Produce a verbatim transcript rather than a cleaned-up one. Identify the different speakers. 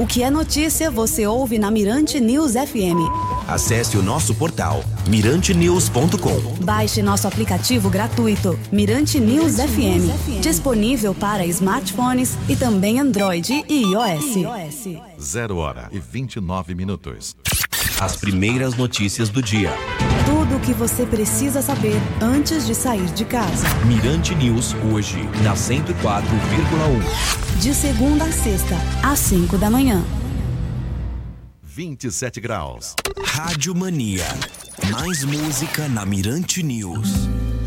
Speaker 1: O que é notícia você ouve na Mirante News F M.
Speaker 2: Acesse o nosso portal mirante news ponto com.
Speaker 1: Baixe nosso aplicativo gratuito Mirante News F M, disponível para smartphones e também Android e iOS.
Speaker 3: Zero hora e vinte e nove minutos.
Speaker 2: As primeiras notícias do dia.
Speaker 1: Tudo o que você precisa saber antes de sair de casa.
Speaker 2: Mirante News hoje, na cento e quatro vírgula um.
Speaker 1: De segunda a sexta, às cinco da manhã.
Speaker 3: vinte e sete graus.
Speaker 2: Rádio Mania. Mais música na Mirante News.